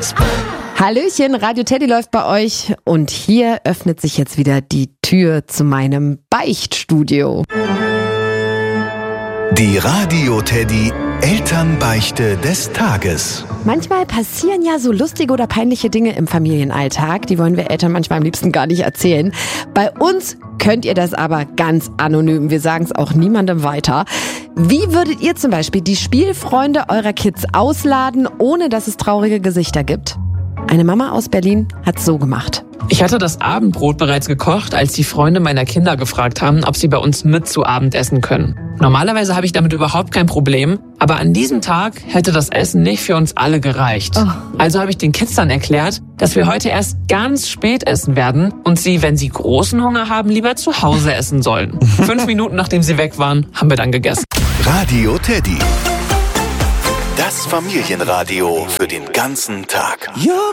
Hallöchen, Radio Teddy läuft bei euch und hier öffnet sich jetzt wieder die Tür zu meinem Beichtstudio. Die Radio Teddy Elternbeichte des Tages. Manchmal passieren ja so lustige oder peinliche Dinge im Familienalltag. Die wollen wir Eltern manchmal am liebsten gar nicht erzählen. Bei uns könnt ihr das aber ganz anonym. Wir sagen es auch niemandem weiter. Wie würdet ihr zum Beispiel die Spielfreunde eurer Kids ausladen, ohne dass es traurige Gesichter gibt? Eine Mama aus Berlin hat's so gemacht. Ich hatte das Abendbrot bereits gekocht, als die Freunde meiner Kinder gefragt haben, ob sie bei uns mit zu Abend essen können. Normalerweise habe ich damit überhaupt kein Problem, aber an diesem Tag hätte das Essen nicht für uns alle gereicht. Also habe ich den Kids dann erklärt, dass wir heute erst ganz spät essen werden und sie, wenn sie großen Hunger haben, lieber zu Hause essen sollen. 5 Minuten nachdem sie weg waren, haben wir dann gegessen. Radio Teddy. Das Familienradio für den ganzen Tag.